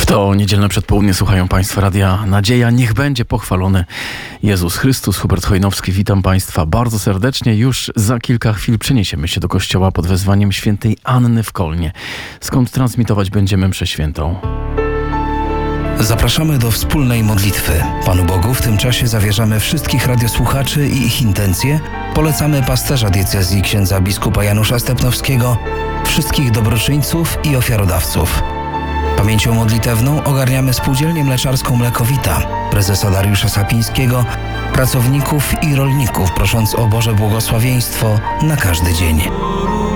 To niedzielne przedpołudnie słuchają Państwa Radia Nadzieja. Niech będzie pochwalony Jezus Chrystus. Hubert Chojnowski, witam Państwa bardzo serdecznie. Już za kilka chwil przeniesiemy się do kościoła pod wezwaniem świętej Anny w Kolnie, skąd transmitować będziemy mszę świętą. Zapraszamy do wspólnej modlitwy. Panu Bogu w tym czasie zawierzamy wszystkich radiosłuchaczy i ich intencje. Polecamy pasterza diecezji księdza biskupa Janusza Stepnowskiego, wszystkich dobroczyńców i ofiarodawców. Pamięcią modlitewną ogarniamy Spółdzielnię Mleczarską Mlekowita, prezesa Dariusza Sapińskiego, pracowników i rolników, prosząc o Boże błogosławieństwo na każdy dzień.